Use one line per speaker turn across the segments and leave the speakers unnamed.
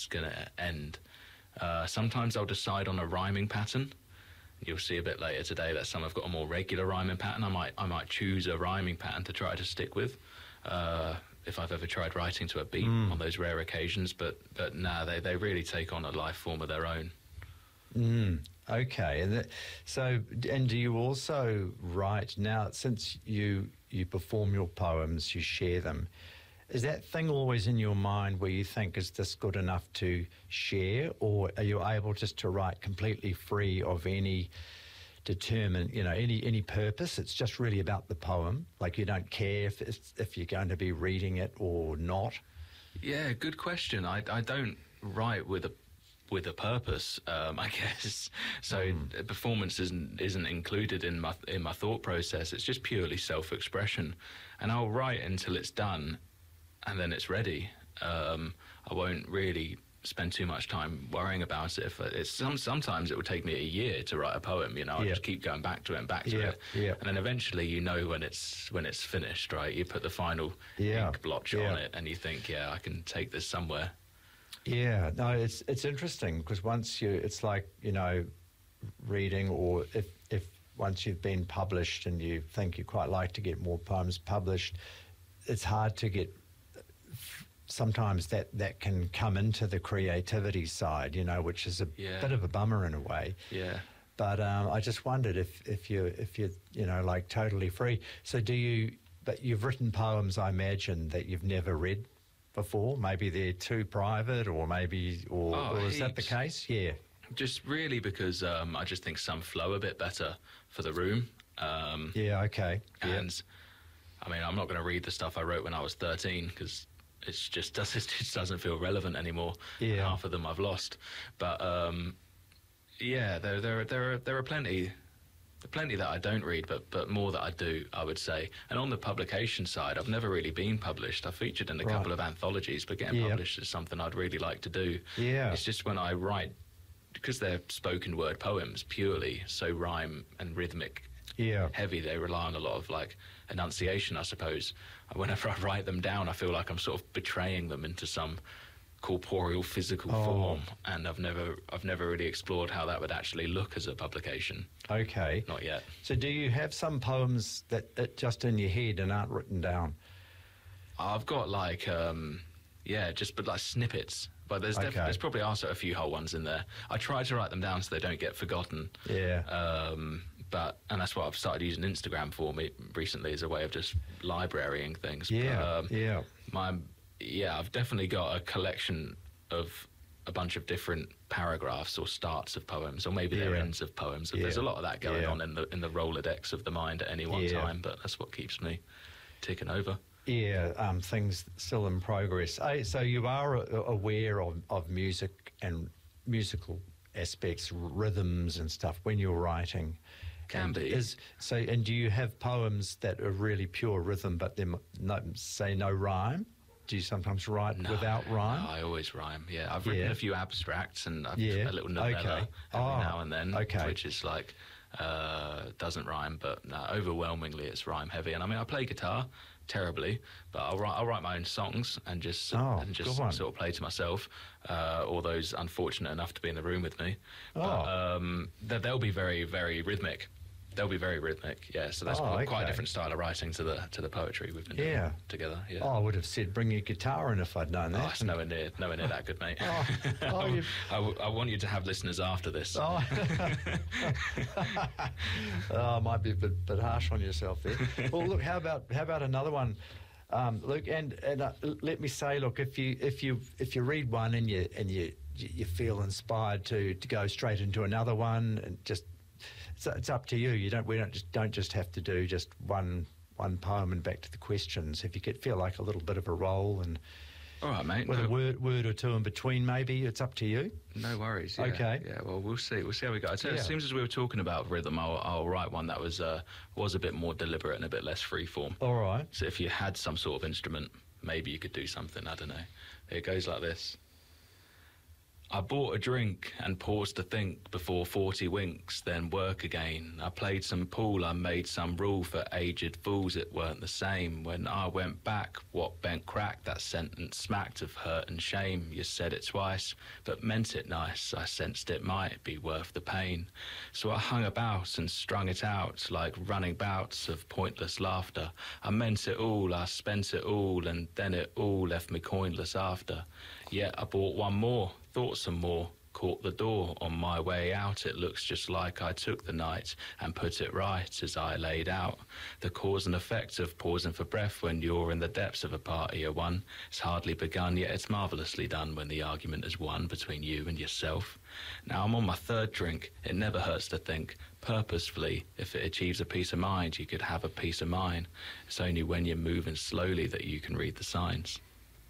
going to end. Sometimes I'll decide on a rhyming pattern. You'll see a bit later today that some have got a more regular rhyming pattern. I might choose a rhyming pattern to try to stick with. If I've ever tried writing to a beat on those rare occasions, but they really take on a life form of their own.
Okay, and do you also write now? Since you perform your poems, you share them. Is that thing always in your mind where you think, is this good enough to share, or are you able just to write completely free of any determined, any purpose? It's just really about the poem. Like, you don't care if you're going to be reading it or not.
Yeah, good question. I don't write with a purpose, I guess. So performance isn't included in my thought process. It's just purely self-expression, and I'll write until it's done, and then it's ready. I won't really spend too much time worrying about it. Sometimes it will take me a year to write a poem. I'll just keep going back to it and back to it, and then eventually when it's finished, right? You put the final ink blotch on it, and you think, I can take this somewhere.
Yeah, no, it's interesting because it's like, reading, or if once you've been published and you think you quite like to get more poems published, it's hard to get. Sometimes that can come into the creativity side, which is a bit of a bummer in a way.
Yeah.
But I just wondered if you're like totally free. So but you've written poems, I imagine, that you've never read before. Maybe they're too private, or is that the case? Yeah.
Just really because I just think some flow a bit better for the room.
Okay.
And I mean, I'm not going to read the stuff I wrote when I was 13 because it just doesn't feel relevant anymore.
Yeah.
Half of them I've lost. But there are plenty that I don't read, but more that I do, I would say. And on the publication side, I've never really been published. I've featured in a couple of anthologies, but getting published is something I'd really like to do.
Yeah.
It's just when I write, because they're spoken word poems purely, so rhyme and rhythmic heavy, they rely on a lot of like enunciation, I suppose. Whenever I write them down, I feel like I'm sort of betraying them into some corporeal physical form, and I've never really explored how that would actually look as a publication.
Okay.
Not yet.
So do you have some poems that just in your head and aren't written down?
I've got like but like snippets, but there's probably also a few whole ones in there. I try to write them down so they don't get forgotten. And that's what I've started using Instagram for me recently, as a way of just librarying things. I've definitely got a collection of a bunch of different paragraphs or starts of poems, or maybe they're ends of poems. There's a lot of that going on in the Rolodex of the mind at any one time, but that's what keeps me ticking over.
Things still in progress. So you are aware of music and musical aspects, rhythms and stuff when you're writing.
Can be.
And do you have poems that are really pure rhythm, but they're no rhyme? Do you sometimes write without rhyme?
No, I always rhyme. Yeah, I've written a few abstracts and a little novella every now and then, which is like doesn't rhyme, but overwhelmingly it's rhyme heavy. And I mean, I play guitar terribly, but I'll write my own songs and just sort of play to myself, or those unfortunate enough to be in the room with me. But they'll be very, very rhythmic. They'll be very rhythmic, so that's quite a different style of writing to the poetry we've been doing together. Yeah.
I would have said bring your guitar in if I'd known that.
It's nowhere near that good, mate. I want you to have listeners after this.
I might be a bit harsh on yourself there. Well, look, how about another one, Luke? And let me say, look, if you read one and you feel inspired to go straight into another one, and just. It's up to you. We don't just have to do just one poem and back to the questions. If you feel like a little bit of a roll, and
all right, mate,
with a word or two in between, maybe it's up to you.
No worries. Yeah.
Okay.
Yeah. Well, we'll see. We'll see how we go. So, as soon as we were talking about rhythm, I'll write one that was a bit more deliberate and a bit less freeform.
All right.
So if you had some sort of instrument, maybe you could do something. I don't know. It goes like this. I bought a drink and paused to think before 40 winks, then work again. I played some pool, I made some rule for aged fools, it weren't the same. When I went back, what bent crack, that sentence smacked of hurt and shame. You said it twice, but meant it nice. I sensed it might be worth the pain. So I hung about and strung it out like running bouts of pointless laughter. I meant it all, I spent it all, and then it all left me coinless after. Yet I bought one more, thought some more, caught the door. On my way out, it looks just like I took the night and put it right as I laid out. The cause and effect of pausing for breath when you're in the depths of a party of one. It's hardly begun, yet it's marvellously done when the argument is won between you and yourself. Now I'm on my third drink, it never hurts to think. Purposefully, if it achieves a peace of mind, you could have a peace of mind. It's only when you're moving slowly that you can read the signs.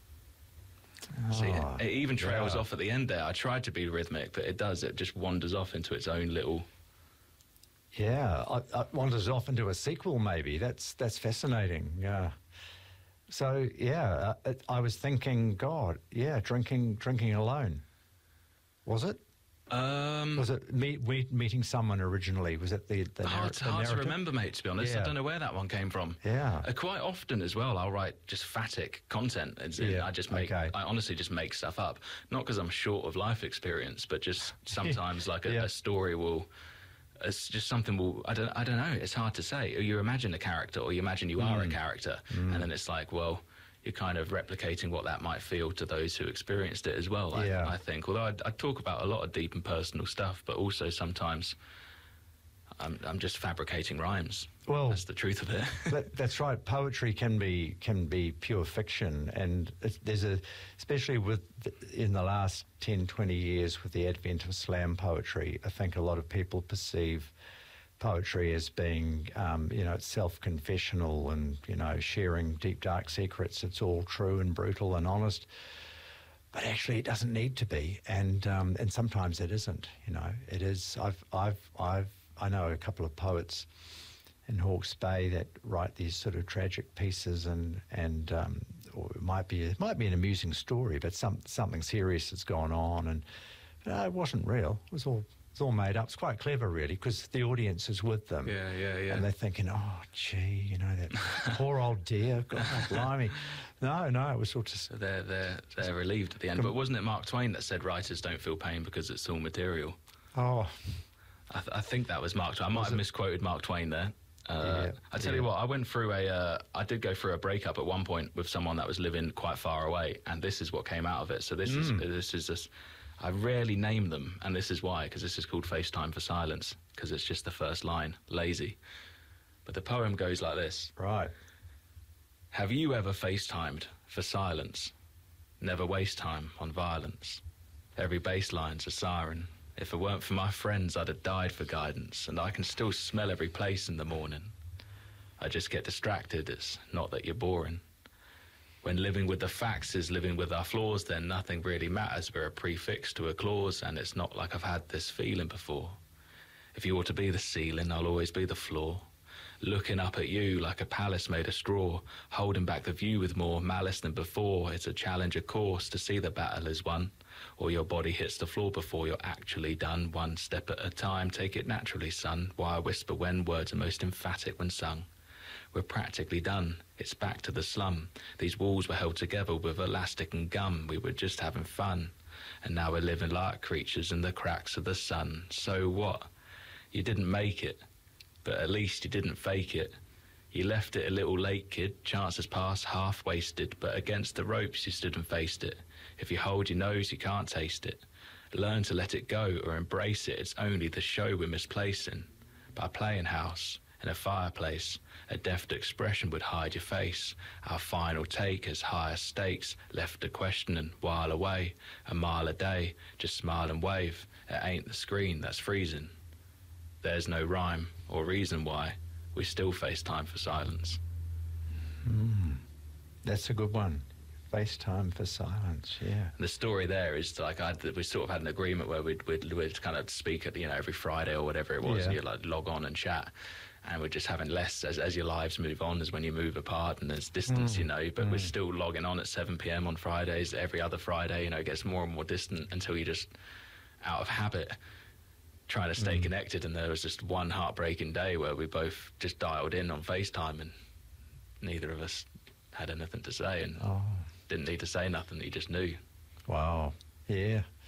See, it even trails off at the end there. I tried to be rhythmic, but it just wanders off into its own little...
Yeah, it wanders off into a sequel maybe. That's fascinating, yeah. So, yeah, I was thinking, God, yeah, drinking alone. Was it? Was it meeting someone originally? Was it the
It's hard to remember, mate, to be honest.
Yeah.
I don't know where that one came from.
Yeah.
Quite often as well, I'll write just phatic content. I honestly just make stuff up. Not because I'm short of life experience, but just sometimes like a story will... It's just something will... I don't know. It's hard to say. Or you imagine a character, or you imagine you are a character. And then it's like, well... You're kind of replicating what that might feel to those who experienced it as well, I think. Although I talk about a lot of deep and personal stuff, but also sometimes I'm just fabricating rhymes. Well, that's the truth of it.
That's right. Poetry can be pure fiction, and especially in the last 10, 20 years with the advent of slam poetry, I think a lot of people perceive poetry as being, it's self-confessional and, sharing deep, dark secrets. It's all true and brutal and honest. But actually it doesn't need to be. And sometimes it isn't, It is. I know a couple of poets in Hawke's Bay that write these sort of tragic pieces and or it might be an amusing story, but something serious has gone on, and it wasn't real. It was all made up. It's quite clever, really, because the audience is with them.
Yeah.
And they're thinking, oh, gee, that poor old dear. God, blimey. No, it was sort of...
So they're relieved at the end. But wasn't it Mark Twain that said writers don't feel pain because it's all material?
Oh.
I think that was Mark Twain. I might have misquoted Mark Twain there. I tell you what, I did go through a breakup at one point with someone that was living quite far away, and this is what came out of it. So this is just... I rarely name them, and this is why, because this is called FaceTime for Silence, because it's just the first line, lazy. But the poem goes like this.
Right.
Have you ever FaceTimed for silence? Never waste time on violence. Every bass line's a siren. If it weren't for my friends, I'd have died for guidance, and I can still smell every place in the morning. I just get distracted, it's not that you're boring. When living with the facts is living with our flaws, then nothing really matters. We're a prefix to a clause, and it's not like I've had this feeling before. If you ought to be the ceiling, I'll always be the floor. Looking up at you like a palace made of straw, holding back the view with more malice than before. It's a challenge, of course, to see the battle is won, or your body hits the floor before you're actually done. One step at a time, take it naturally, son. Why whisper when words are most emphatic when sung? We're practically done. It's back to the slum. These walls were held together with elastic and gum. We were just having fun. And now we're living like creatures in the cracks of the sun. So what? You didn't make it, but at least you didn't fake it. You left it a little late, kid. Chances passed half wasted, but against the ropes you stood and faced it. If you hold your nose, you can't taste it. Learn to let it go or embrace it. It's only the show we're misplacing. By playing house in a fireplace, a deft expression would hide your face. Our final take has higher stakes, left a questioning while away, a mile a day, just smile and wave. It ain't the screen that's freezing. There's no rhyme or reason why we still FaceTime for silence.
That's a good one. FaceTime for silence, yeah.
The story there is like we sort of had an agreement where we'd kind of speak at every Friday or whatever it was, and you'd like log on and chat. and we're just having less as your lives move on, as when you move apart and there's distance, you know, but we're still logging on at 7 p.m. on Fridays, every other Friday, you know, it gets more and more distant until you just, out of habit, trying to stay connected. And there was just one heartbreaking day where we both just dialed in on FaceTime and neither of us had anything to say, and didn't need to say nothing, he just knew.
Wow. Yeah.